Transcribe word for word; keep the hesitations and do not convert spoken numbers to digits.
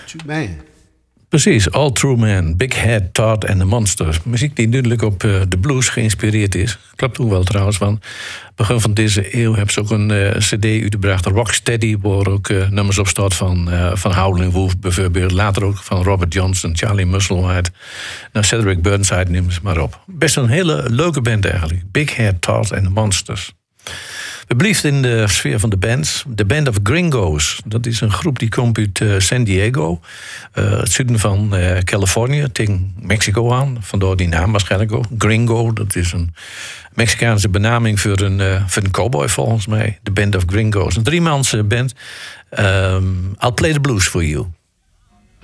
True Man. Precies, All True Man, Big Head, Todd and the Monsters. Muziek die duidelijk op uh, de blues geïnspireerd is. Klopt ook wel trouwens, want begin van deze eeuw hebben ze ook een uh, cd uitgebracht, Rocksteady, waar ook uh, nummers op staat van, uh, van Howlin' Wolf bijvoorbeeld. Later ook van Robert Johnson, Charlie Musselwhite, nou, Cedric Burnside, neem ze maar op. Best een hele leuke band eigenlijk. Big Head, Todd and the Monsters. We blijven in de sfeer van de bands. De Band of Gringos. Dat is een groep die komt uit uh, San Diego. Uh, het zuiden van uh, Californië, tegen Mexico aan. Vandaar die naam waarschijnlijk ook. Gringo, dat is een Mexicaanse benaming voor een, uh, voor een cowboy volgens mij. De Band of Gringos. Een driemanse band. Um, I'll play the blues for you.